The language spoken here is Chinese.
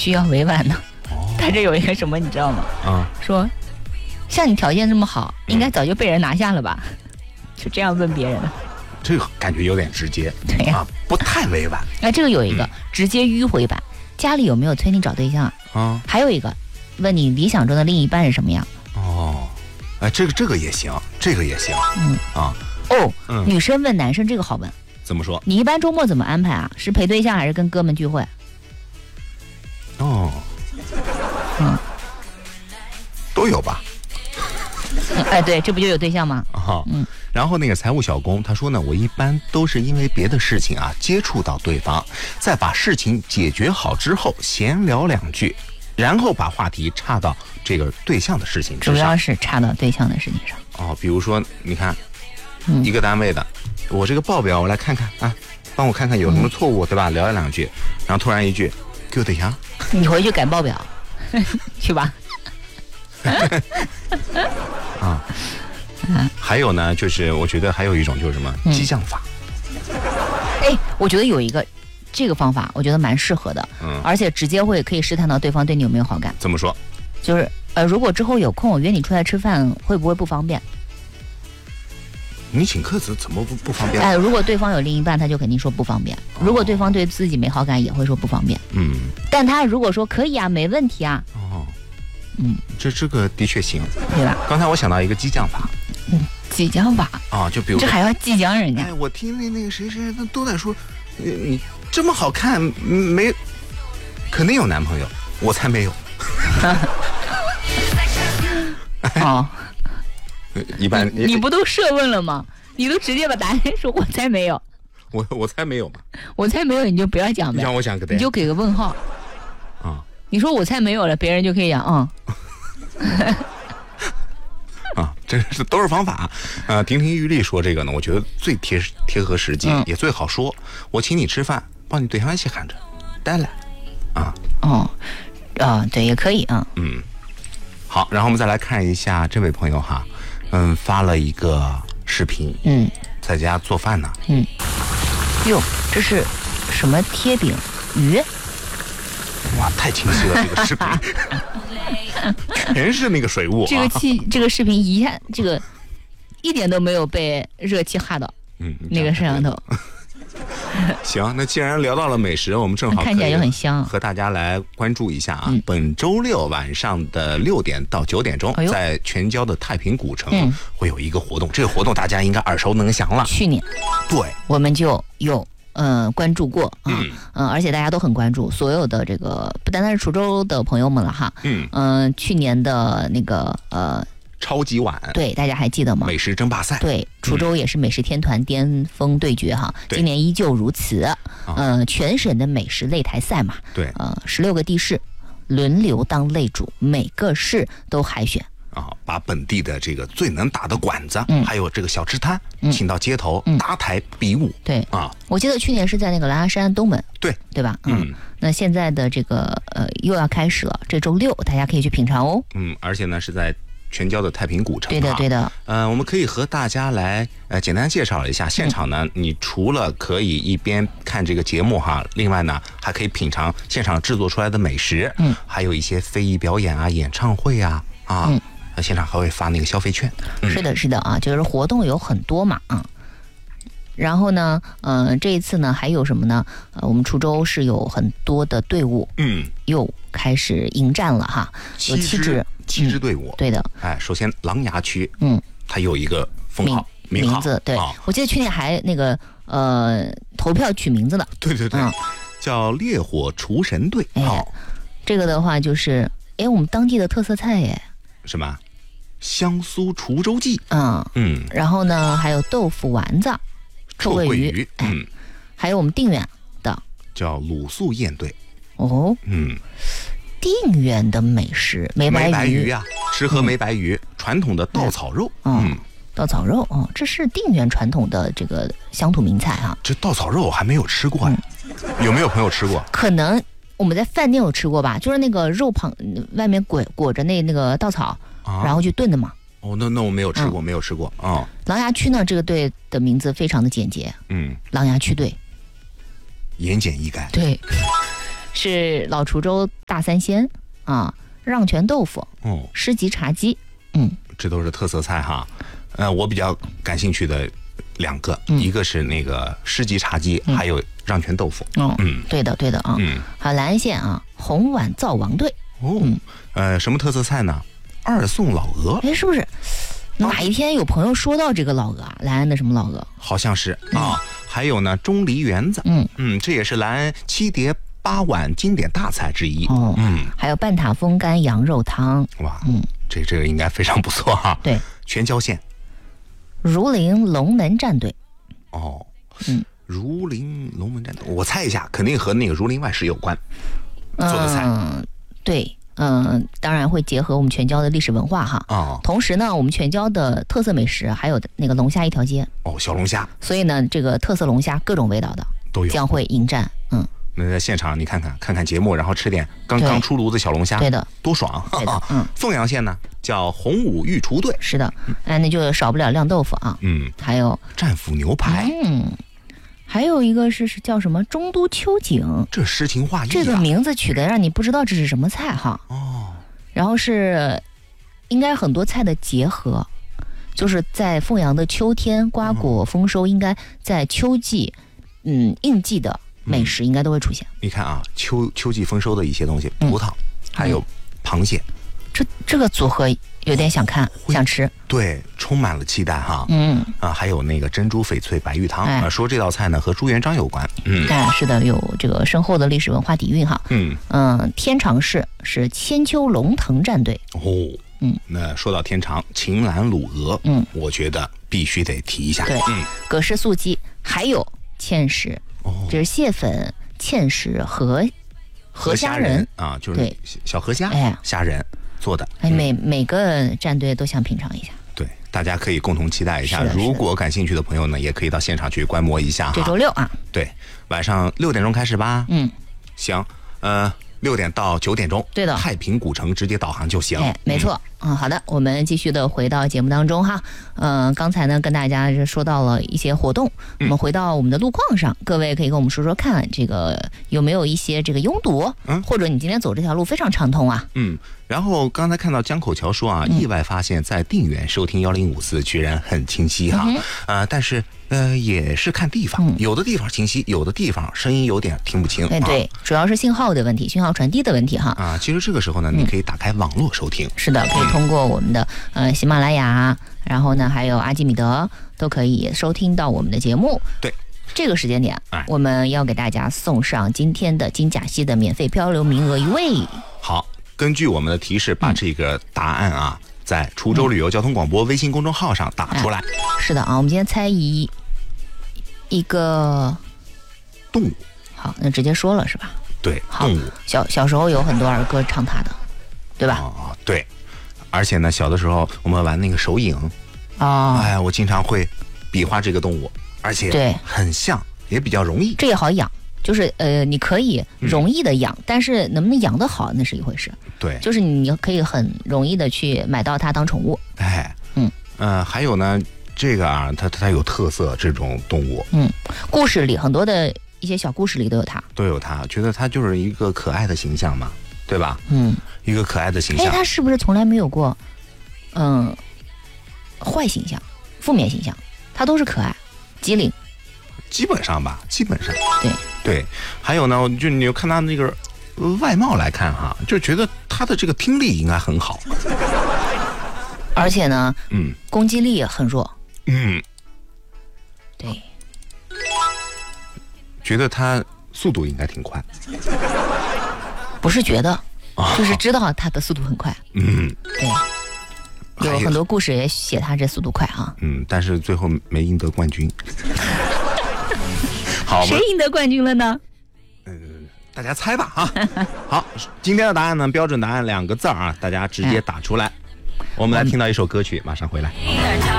需要委婉的。他这有一个什么你知道吗？说像你条件这么好，应该早就被人拿下了吧？就这样问别人的。 这个感觉有点直接， 对呀， 不太委婉。 这个有一个直接迂回版，家里有没有催你找对象啊？还有一个问你理想中的另一半是什么样？ 这个也行，这个也行。 女生问男生这个好问， 怎么说？ 你一般周末怎么安排啊？是陪对象还是跟哥们聚会？ 都有吧。 对，这不就有对象吗？ 然后那个财务小工他说呢，我一般都是因为别的事情接触到对方，再把事情解决好之后闲聊2句，然后把话题岔到这个对象的事情之上。 主要是岔到对象的事情上。 比如说你看，一个单位的，我这个报表我来看看啊，帮我看看有什么错误，对吧？聊2句，然后突然一句给我对象， 你回去改报表去吧。 还有呢，就是我觉得还有一种就是什么激将法。 我觉得有一个这个方法，我觉得蛮适合的，而且直接可以试探到对方对你有没有好感。 怎么说？ 就是如果之后有空我约你出来吃饭，会不会不方便？ 你请客怎么不方便？ 如果对方有另一半，他就肯定说不方便；如果对方对自己没好感，也会说不方便。但他如果说可以啊，没问题啊。 这个的确行， 对吧？ 刚才我想到一个激将法。 激将法就比如这还要激将人家。 我听那个谁都在说，你这么好看，肯定有男朋友，我才没有。一般你不都设问了吗？你都直接把答案说我才没有。 我才没有嘛。我才没有，你就不要讲呗。 你让我讲个你就给个问号。你说我才没有了，别人就可以讲这是都是方法。亭亭玉立说这个呢，我觉得最贴合实际，也最好说。我请你吃饭，帮你对象一起喊着带来。 对，也可以好，然后我们再来看一下这位朋友哈，发了一个视频，在家做饭呢。 这是什么贴饼鱼？ 哇，太清晰了，这个视频全是那个水雾。 这个视频一下一点都没有被热气哈到，那个摄像头。 行，那既然聊到了美食，我们正好看起来就很香， 和大家来关注一下本周6晚上的6点到9点钟，在全椒的太平古城会有一个活动。这个活动大家应该耳熟能详了。 去年对我们就有关注过而且大家都很关注，所有的这个不单单是滁州的朋友们了哈。去年的那个超级碗， 对，大家还记得吗？ 美食争霸赛， 对，滁州也是美食天团巅峰对决哈，今年依旧如此。全省的美食擂台赛嘛， 对 ，16个地市轮流当擂主，每个市都海选。 把本地的这个最能打的馆子，还有这个小吃摊，请到街头搭台比武。 对我记得去年是在那个狼牙山东门，对吧？那现在的这个又要开始了，这周6大家可以去品尝哦。 而且呢是在全椒的太平古城。 对的。 我们可以和大家来简单介绍一下现场呢。你除了可以一边看这个节目哈，另外呢还可以品尝现场制作出来的美食，还有一些非遗表演演唱会现场还会发那个消费券。 是的就是活动有很多嘛然后呢这一次呢还有什么呢？我们滁州是有很多的队伍又开始迎战了哈，有7支队伍。 对的。 首先琅琊区它有一个封号名字，对，我记得去年还那个投票取名字的。 对，叫烈火厨神队。 这个的话就是我们当地的特色菜什么香酥滁州记。 然后呢还有豆腐丸子、臭鳜鱼，还有我们定远的叫鲁肃宴队。 定远的美食梅白鱼吃喝梅白鱼，传统的稻草肉。 稻草肉这是定远传统的这个乡土名菜哈。 这稻草肉我还没有吃过有没有朋友吃过？ 可能我们在饭店有吃过吧，就是那个肉旁外面裹着那个稻草，然后去炖的嘛。 那我没有吃过，没有吃过琅琊区呢，这个队的名字非常的简洁，琅琊区队， 言简意赅。 对，是老滁州大大三鲜啊、让全豆腐、狮级茶鸡， 这都是特色菜哈。我比较感兴趣的2个，一个是那个狮级茶鸡，还有让全豆腐。 对的啊。还有兰安县啊，红碗灶王队。 什么特色菜呢？2送老鹅。 哎，是不是？哪一天有朋友说到这个老鹅啊？兰安的什么老鹅？ 好像是啊。还有呢，钟梨园子。这也是兰安7碟8碗经典大菜之一。 还有半塔风干羊肉汤。 哇，这个应该非常不错哈。 对， 全椒县。 儒林龙门战队。 儒林龙门战队，我猜一下，肯定和那个儒林外史有关做的菜。 对。当然会结合我们全椒的历史文化哈。同时呢，我们全椒的特色美食还有那个龙虾一条街。小龙虾。 所以呢，这个特色龙虾各种味道的都有， 将会迎战。 那在现场你看看节目，然后吃点刚出炉的小龙虾， 对的， 多爽。 对的。 凤阳县呢叫洪武御厨队。 是的。那就少不了亮豆腐啊。还有战斧牛排。 还有一个是叫什么中都秋景， 这诗情画意。 这个名字取得让你不知道这是什么菜哈。然后是应该很多菜的结合，就是在凤阳的秋天瓜果丰收，应该在秋季应季的美食应该都会出现。 你看啊，秋季丰收的一些东西，葡萄还有螃蟹， 这个组合有点想看想吃。 对，充满了期待哈。还有那个珍珠翡翠白玉汤。说这道菜呢和朱元璋有关。 是的，有这个深厚的历史文化底蕴哈。天长市是千秋龙腾战队。 那说到天长，秦岚卤鹅，我觉得必须得提一下。 对，葛氏素鸡，还有芡实，这是蟹粉、芡实和虾仁啊，就是小河虾，虾仁做的。 每个战队都想品尝一下。 对，大家可以共同期待一下。如果感兴趣的朋友呢，也可以到现场去观摩一下。 这周6啊。 对，晚上6点钟开始吧。行，6点到9点钟。 对的。 太平古城直接导航就行。 没错。好的，我们继续的回到节目当中哈。刚才呢跟大家说到了一些活动，我们回到我们的路况上，各位可以跟我们说说看，这个有没有一些这个拥堵，或者你今天走这条路非常畅通啊。 然后刚才看到江口桥说啊，意外发现在定远收听1054居然很清晰哈。但是也是看地方，有的地方清晰，有的地方声音有点听不清。 对，主要是信号的问题，信号传递的问题哈。 其实这个时候呢，你可以打开网络收听。 是的，可以通过我们的喜马拉雅，然后呢还有阿基米德都可以收听到我们的节目。 对， 这个时间点，我们要给大家送上今天的金甲溪的免费漂流名额1位。好， 根据我们的提示，把这个答案啊，在滁州旅游交通广播微信公众号上打出来。 是的啊，我们今天猜一个动物。 好，那直接说了是吧？ 对，动物。 小时候有很多儿歌唱它的，对吧？ 对。而且呢，小的时候我们玩那个手影。我经常会比划这个动物，而且很像，也比较容易。 这也好养。就是你可以容易的养，但是能不能养得好那是一回事。 对， 就是你可以很容易的去买到它当宠物。 还有呢，这个啊，它有特色，这种动物。 故事里很多的一些小故事里都有它， 觉得它就是一个可爱的形象嘛，对吧？一个可爱的形象。 它是不是从来没有过坏形象、负面形象？它都是可爱、机灵。 基本上。 对， 还有呢，就你看他那个外貌来看哈，就觉得他的这个听力应该很好， 而且呢，攻击力也很弱，对， 觉得他速度应该挺快， 不是觉得，就是知道他的速度很快，对，有很多故事也写他这速度快啊， 但是最后没赢得冠军。好， 谁赢得冠军了呢？ 大家猜吧啊！好，今天的答案呢，标准答案2个字啊，大家直接打出来。我们来听到一首歌曲，马上回来。